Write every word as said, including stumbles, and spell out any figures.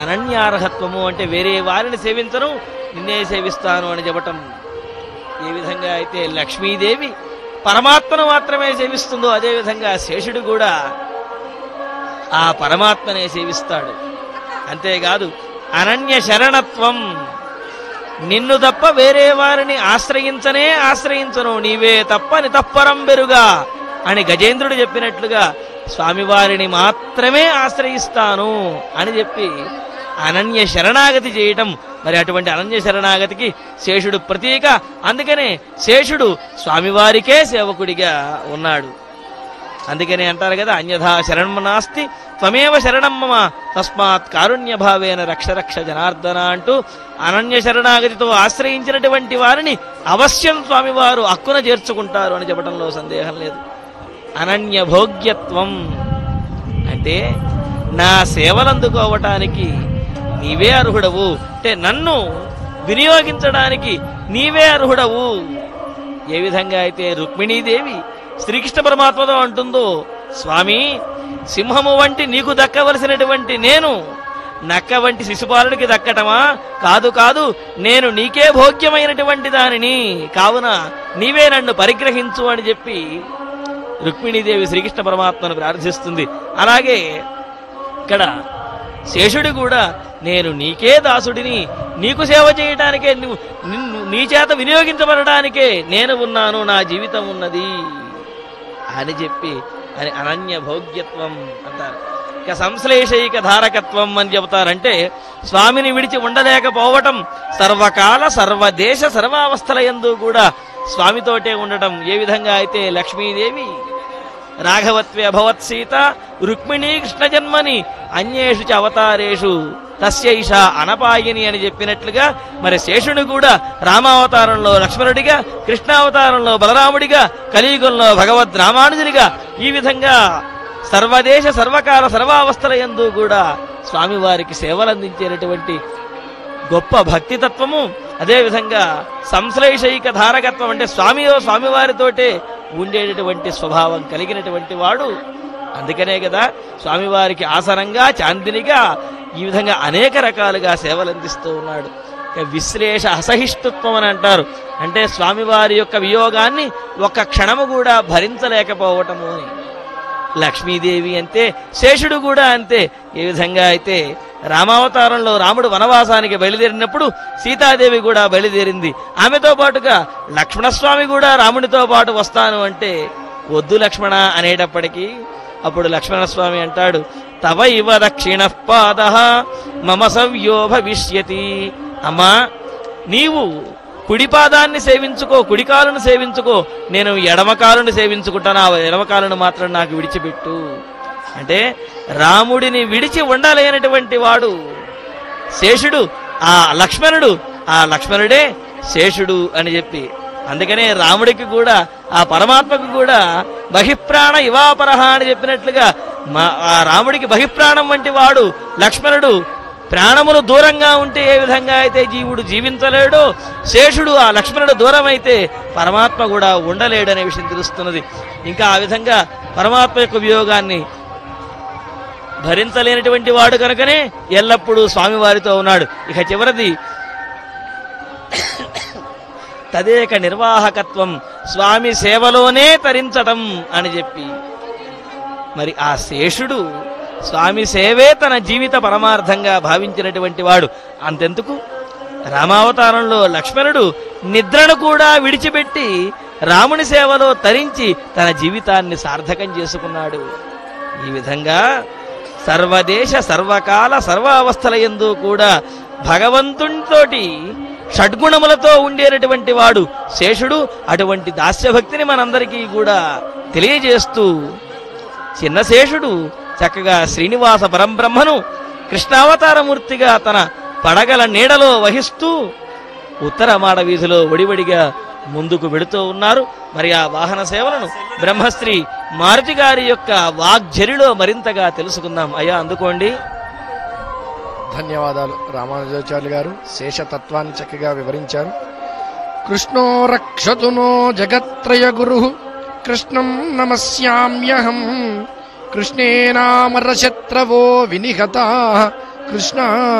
అనన్యార్హత్వము అంటే వేరే వారిని సేవించను, నిన్నే సేవిస్తాను అని చెప్పటం. ఏ విధంగా అయితే లక్ష్మీదేవి పరమాత్మను మాత్రమే సేవిస్తుందో అదేవిధంగా శేషుడు కూడా ఆ పరమాత్మనే సేవిస్తాడు. అంతేకాదు అనన్య శరణత్వం, నిన్ను తప్ప వేరే వారిని ఆశ్రయించనే ఆశ్రయించను, నీవే తప్ప నితప్పరం బెరుగా అని గజేంద్రుడు చెప్పినట్లుగా స్వామివారిని మాత్రమే ఆశ్రయిస్తాను అని చెప్పి అనన్య శరణాగతి చేయటం. మరి అటువంటి అనన్య శరణాగతికి శేషుడు ప్రతీక. అందుకనే శేషుడు స్వామివారికే సేవకుడిగా ఉన్నాడు. అందుకనే అంటారు కదా, అన్యథా శరణం నాస్తి త్వమేవ శరణం మమ తస్మాత్ కారుణ్య భావేన రక్ష రక్ష జనార్దన అంటూ అనన్య శరణాగతితో ఆశ్రయించినటువంటి వారిని అవశ్యం స్వామివారు అక్కున చేర్చుకుంటారు అని చెప్పడంలో సందేహం లేదు. అనన్య భోగ్యత్వం అంటే నా సేవలు అందుకోవటానికి నీవే అర్హుడవు, అంటే నన్ను వినియోగించడానికి నీవే అర్హుడవు. ఏ విధంగా అయితే రుక్మిణీదేవి శ్రీకృష్ణ పరమాత్మతో అంటుందో, స్వామి సింహము వంటి నీకు దక్కవలసినటువంటి నేను నక్క వంటి శిశుపాలుడికి దక్కటమా? కాదు కాదు, నేను నీకే భోగ్యమైనటువంటి దానిని, కావున నీవే నన్ను పరిగ్రహించు అని చెప్పి రుక్మిణీదేవి శ్రీకృష్ణ పరమాత్మను ప్రార్థిస్తుంది. అలాగే ఇక్కడ శేషుడు కూడా నేను నీకే దాసుడిని, నీకు సేవ చేయటానికే, నువ్వు నిన్ను నీ చేత వినియోగించబడటానికే నేను ఉన్నాను, నా జీవితం ఉన్నది అని చెప్పి అని అనన్య భోగ్యత్వం అంటారు. ఇక సంశ్లేషైక ధారకత్వం అని చెబుతారంటే స్వామిని విడిచి ఉండలేకపోవటం, సర్వకాల సర్వదేశ సర్వావస్థల యందు కూడా స్వామితోటే ఉండటం. ఏ విధంగా అయితే లక్ష్మీదేవి రాఘవత్వే అభవత్ సీత రుక్మిణీ కృష్ణ జన్మని అన్యేషు చ అవతారేషు తస్యైష అనపాయిని అని చెప్పినట్లుగా మరి శేషుడు కూడా రామావతారంలో లక్ష్మణుడిగా, కృష్ణావతారంలో బలరాముడిగా, కలియుగంలో భగవద్ రామానుజునిగా, ఈ విధంగా సర్వదేశ సర్వకాల సర్వావస్థల యందు కూడా స్వామివారికి సేవలు అందించేటటువంటి గొప్ప భక్తితత్వము. అదేవిధంగా సంశ్లేషైక ధారకత్వం అంటే స్వామియో స్వామివారితోటే ఉండేటటువంటి స్వభావం కలిగినటువంటి వాడు. అందుకనే కదా స్వామివారికి ఆసనంగా, చాందినిగా ఈ విధంగా అనేక రకాలుగా సేవలు అందిస్తూ ఉన్నాడు. విశ్లేష అసహిష్ణుత్వం అని అంటారు, అంటే స్వామివారి యొక్క వియోగాన్ని ఒక్క క్షణము కూడా భరించలేకపోవటము అని. లక్ష్మీదేవి అంతే, శేషుడు కూడా అంతే. ఏ విధంగా అయితే రామావతారంలో రాముడు వనవాసానికి బయలుదేరినప్పుడు సీతాదేవి కూడా బయలుదేరింది, ఆమెతో పాటుగా లక్ష్మణస్వామి కూడా రామునితో పాటు వస్తాను అంటే వద్దు లక్ష్మణ అనేటప్పటికీ అప్పుడు లక్ష్మణస్వామి అంటాడు, తవ ఇవ దక్షిణ పాద మమ సవ్యో భవిష్యతి. అమ్మా నీవు కుడిపాదాన్ని సేవించుకో, కుడికాలును సేవించుకో, నేను ఎడమకాలును సేవించుకుంటాను, ఆ ఎడమకాలును మాత్రం నాకు విడిచిపెట్టు అంటే రాముడిని విడిచి ఉండలేనటువంటి వాడు శేషుడు, ఆ లక్ష్మణుడు, ఆ లక్ష్మణుడే శేషుడు అని చెప్పి. అందుకనే రాముడికి కూడా ఆ పరమాత్మకు కూడా బహిప్రాణ ఇవాపరహ అని చెప్పినట్లుగా మా ఆ రాముడికి బహిప్రాణం వంటి వాడు లక్ష్మణుడు. ప్రాణములు దూరంగా ఉంటే ఏ విధంగా అయితే జీవుడు జీవించలేడో, శేషుడు ఆ లక్ష్మణుడు దూరం అయితే పరమాత్మ కూడా ఉండలేడనే విషయం తెలుస్తున్నది. ఇంకా ఆ విధంగా పరమాత్మ యొక్క వియోగాన్ని భరించలేనటువంటి వాడు కనుకనే ఎల్లప్పుడూ స్వామివారితో ఉన్నాడు. ఇక చివరిది తదేక నిర్వాహకత్వం, స్వామి సేవలోనే తరించటం అని చెప్పి. మరి ఆ శేషుడు స్వామి సేవే తన జీవిత పరమార్థంగా భావించినటువంటి వాడు. అంతెందుకు రామావతారంలో లక్ష్మణుడు నిద్రను కూడా విడిచిపెట్టి రాముని సేవలో తరించి తన జీవితాన్ని సార్థకం చేసుకున్నాడు. ఈ విధంగా సర్వదేశ సర్వకాల సర్వావస్థల యందు కూడా భగవంతునితోటి షడ్గుణములతో ఉండేటటువంటి వాడు శేషుడు. అటువంటి దాస్యభక్తిని మనందరికీ కూడా తెలియజేస్తూ చిన్న శేషుడు చక్కగా శ్రీనివాస పరంబ్రహ్మను కృష్ణావతారమూర్తిగా తన పడగల నీడలో వహిస్తూ ఉత్తర మాడ వీధిలో ఒడివడిగా ముందుకు వెడుతూ ఉన్నారు. మరి ఆ వాహన సేవలను బ్రహ్మశ్రీ మారుతి గారి యొక్క వాగ్జరిలో మరింతగా తెలుసుకుందాం. అయ్యా అందుకోండి. ధన్యవాదాలు రామానుజాచార్యులు గారు, శేషతత్వాన్ని చక్కగా వివరించారు. కృష్ణో రక్షతు నో జగత్రయ గురు కృష్ణం నమస్యామ్యహం కృష్ణేనామరశత్రవో వినిహతా కృష్ణ